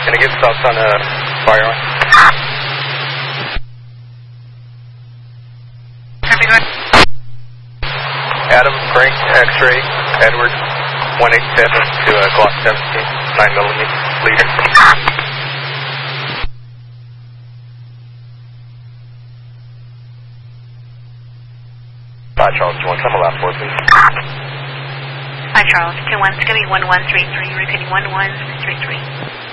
Can I get thoughts on firearm? Adam, Frank, X-ray, Edward, 187 to Glock 17, 9mm leader. Charles, 2-1, come allow 4, please. Hi, Charles, 2-1, it's going to be 1133, repeating 1133.